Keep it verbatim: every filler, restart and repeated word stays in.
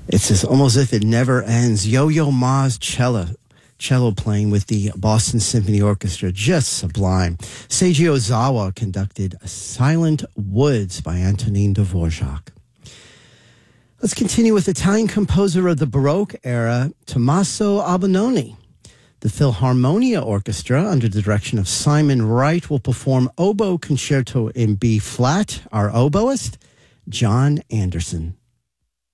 It's as, almost as if it never ends. Yo-Yo Ma's cello, cello playing with the Boston Symphony Orchestra, just sublime. Seiji Ozawa conducted Silent Woods by Antonin Dvorak. Let's continue with Italian composer of the Baroque era, Tommaso Albinoni. The Philharmonia Orchestra, under the direction of Simon Wright, will perform Oboe Concerto in B-flat. Our oboist, John Anderson.